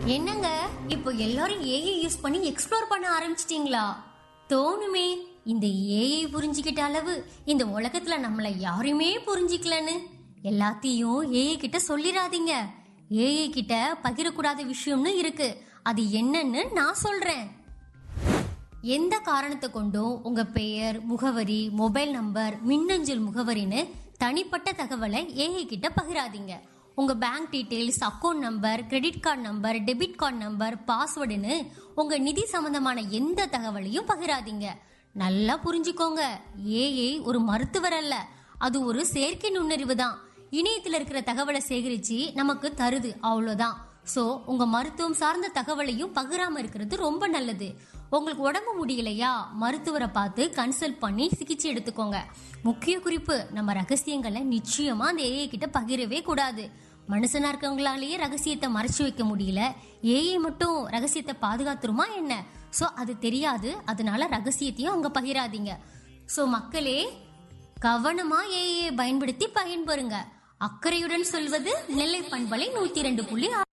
என்னங்க, இப்போ எல்லாரும் ஏஐ யூஸ் பண்ணி எக்ஸ்ப்ளோர் பண்ண ஆரம்பிச்சிட்டீங்களா? தோணுமே, இந்த ஏஐ புரிஞ்சுக்கிட்ட அளவு இந்த உலகத்துல நம்மள யாருமே புரிஞ்சிக்கலன்னு. எல்லாத்தையும் ஏஐ கிட்ட சொல்லிராதீங்க. ஏஐ கிட்ட பகிரக்கூடாத விஷயம்னு இருக்கு. அது என்னன்னு நான் சொல்றேன். எந்த காரணத்தை கொண்டும் உங்க பெயர், முகவரி, மொபைல் நம்பர், மின்னஞ்சல் முகவரின்னு தனிப்பட்ட தகவலை ஏஐ கிட்ட பகிராதீங்க. உங்க bank details, account number, credit card number, debit card number, பாஸ்வேர்டுன்னு உங்க நிதி சம்பந்தமான எந்த தகவலையும் பகிராதீங்க. நல்லா புரிஞ்சுக்கோங்க, ஏஐ ஒரு மருத்துவர் அல்ல, அது ஒரு செயற்கை நுண்ணறிவு தான். இணையத்தில் இருக்கிற தகவலை சேகரிச்சு நமக்கு தருது, அவ்வளவுதான். சோ உங்க மருத்துவம் சார்ந்த தகவலையும் பகிராம இருக்கிறது ரொம்ப நல்லது. உங்களுக்கு உடம்பு முடியலையா, மருத்துவரை பார்த்து கன்சல்ட் பண்ணி சிகிச்சை எடுத்துக்கோங்க. முக்கிய குறிப்பு, நம்ம ரகசியங்களை நிச்சயமா அந்த ஏஐ கிட்ட பகிரவே கூடாது. மனுஷனா இருக்கவங்களாலேயே ரகசியத்தை மறைச்சு வைக்க முடியல, ஏஐ மட்டும் ரகசியத்தை பாதுகாத்துருமா என்ன? சோ அது தெரியாது, அதனால ரகசியத்தையும் அங்க பகிராதீங்க. சோ மக்களே, கவனமா ஏஐ பயன்படுத்தி பயன்பெறுங்க. அக்கறையுடன் சொல்வது நெல்லை பண்பலை 102.6.